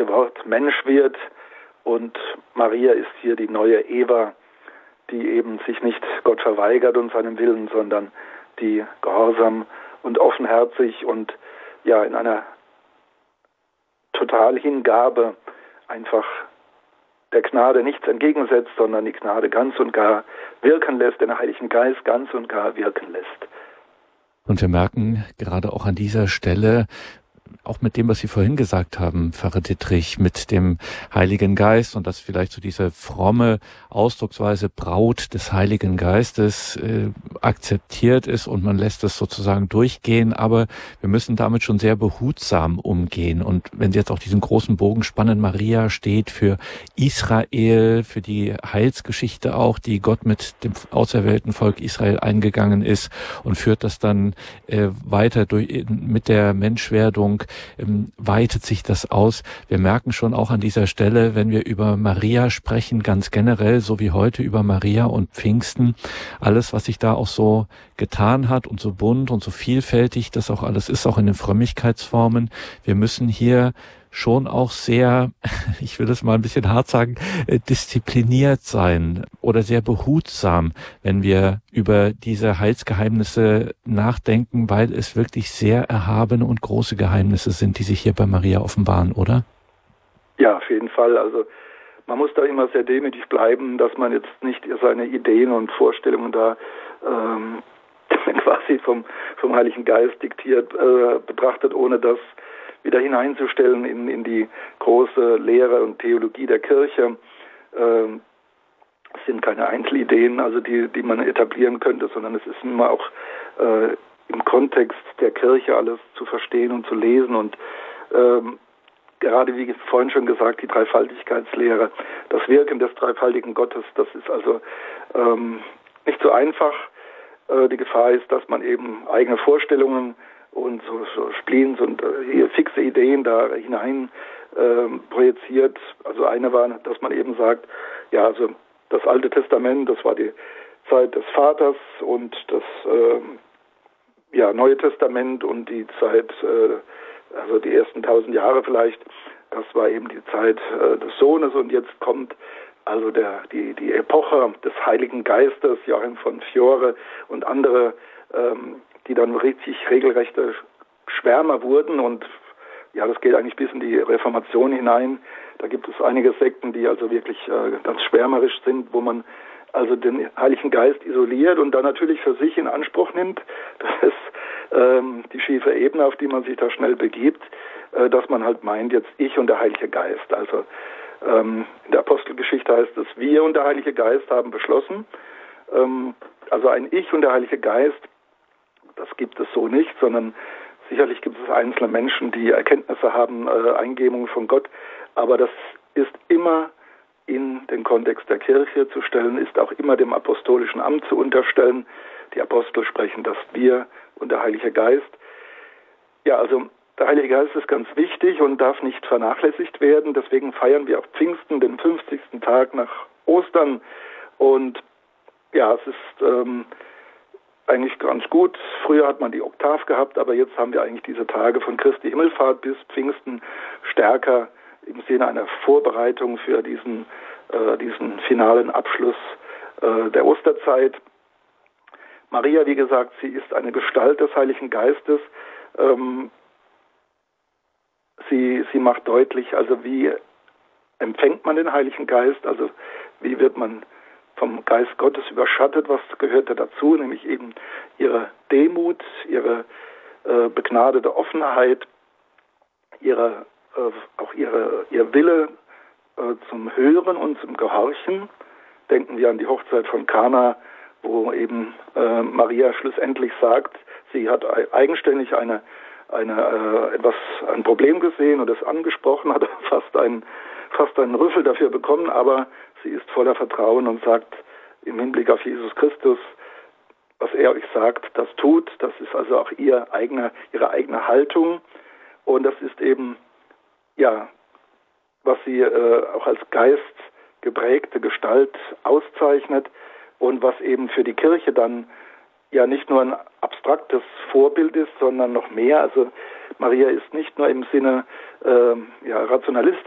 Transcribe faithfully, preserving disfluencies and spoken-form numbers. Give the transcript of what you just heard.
Wort Mensch wird. Und Maria ist hier die neue Eva, die eben sich nicht Gott verweigert und seinem Willen, sondern die gehorsam und offenherzig und ja in einer Totalhingabe einfach der Gnade nichts entgegensetzt, sondern die Gnade ganz und gar wirken lässt, den Heiligen Geist ganz und gar wirken lässt. Und wir merken gerade auch an dieser Stelle, auch mit dem, was Sie vorhin gesagt haben, Pfarrer Dittrich, mit dem Heiligen Geist und dass vielleicht so diese fromme Ausdrucksweise Braut des Heiligen Geistes äh, akzeptiert ist und man lässt es sozusagen durchgehen, aber wir müssen damit schon sehr behutsam umgehen. Und wenn Sie jetzt auch diesen großen Bogen spannen, Maria steht für Israel, für die Heilsgeschichte auch, die Gott mit dem auserwählten Volk Israel eingegangen ist und führt das dann äh, weiter durch, mit der Menschwerdung ähm, weitet sich das aus. Wir merken schon auch an dieser Stelle, wenn wir über Maria sprechen, ganz generell, so wie heute über Maria und Pfingsten, alles, was sich da auch so getan hat und so bunt und so vielfältig das auch alles ist, auch in den Frömmigkeitsformen. Wir müssen hier schon auch sehr, ich will es mal ein bisschen hart sagen, diszipliniert sein oder sehr behutsam, wenn wir über diese Heilsgeheimnisse nachdenken, weil es wirklich sehr erhabene und große Geheimnisse sind, die sich hier bei Maria offenbaren, oder? Ja, auf jeden Fall. Also man muss da immer sehr demütig bleiben, dass man jetzt nicht seine Ideen und Vorstellungen da ähm, quasi vom, vom Heiligen Geist diktiert äh, betrachtet, ohne das wieder hineinzustellen in, in die große Lehre und Theologie der Kirche. Ähm, es sind keine Einzelideen, also die, die man etablieren könnte, sondern es ist immer auch äh, im Kontext der Kirche alles zu verstehen und zu lesen. Und ähm, gerade wie vorhin schon gesagt, die Dreifaltigkeitslehre, das Wirken des dreifaltigen Gottes, das ist also ähm, nicht so einfach. Äh, die Gefahr ist, dass man eben eigene Vorstellungen und so, so Spleens und äh, fixe Ideen da hinein äh, projiziert. Also eine war, dass man eben sagt, ja, also das Alte Testament, das war die Zeit des Vaters und das äh, ja, Neue Testament und die Zeit, äh, also die ersten tausend Jahre vielleicht, das war eben die Zeit äh, des Sohnes und jetzt kommt also der, die, die Epoche des Heiligen Geistes, Joachim von Fiore und andere, ähm, die dann richtig regelrechte Schwärmer wurden und ja, das geht eigentlich bis in die Reformation hinein. Da gibt es einige Sekten, die also wirklich äh, ganz schwärmerisch sind, wo man also den Heiligen Geist isoliert und dann natürlich für sich in Anspruch nimmt. Das ist ähm, die schiefe Ebene, auf die man sich da schnell begibt, äh, dass man halt meint, jetzt ich und der Heilige Geist. Also ähm, in der Apostelgeschichte heißt es, wir und der Heilige Geist haben beschlossen. Ähm, also ein Ich und der Heilige Geist, das gibt es so nicht, sondern sicherlich gibt es einzelne Menschen, die Erkenntnisse haben, äh, Eingebungen von Gott, aber das ist immer in den Kontext der Kirche zu stellen, ist auch immer dem apostolischen Amt zu unterstellen. Die Apostel sprechen das Wir und der Heilige Geist. Ja, also der Heilige Geist ist ganz wichtig und darf nicht vernachlässigt werden. Deswegen feiern wir auch Pfingsten, den fünfzigsten Tag nach Ostern. Und ja, es ist ähm, eigentlich ganz gut. Früher hat man die Oktav gehabt, aber jetzt haben wir eigentlich diese Tage von Christi Himmelfahrt bis Pfingsten stärker im Sinne einer Vorbereitung für diesen, äh, diesen finalen Abschluss äh, der Osterzeit. Maria, wie gesagt, sie ist eine Gestalt des Heiligen Geistes. Ähm, sie, sie macht deutlich, also wie empfängt man den Heiligen Geist, also wie wird man vom Geist Gottes überschattet, was gehört da dazu, nämlich eben ihre Demut, ihre äh, begnadete Offenheit, ihre, äh, auch ihre, ihr Wille äh, zum Hören und zum Gehorchen. Denken wir an die Hochzeit von Kana, wo eben äh, Maria schlussendlich sagt, sie hat eigenständig eine, eine, äh, etwas, ein Problem gesehen und es angesprochen, hat fast einen, fast einen Rüffel dafür bekommen, aber sie ist voller Vertrauen und sagt im Hinblick auf Jesus Christus, was er euch sagt, das tut. Das ist also auch ihr eigener, ihre eigene Haltung. Und das ist eben, ja, was sie äh, auch als geistgeprägte Gestalt auszeichnet und was eben für die Kirche dann ja nicht nur ein abstraktes Vorbild ist, sondern noch mehr. Also Maria ist nicht nur im Sinne äh, ja, rationalistisch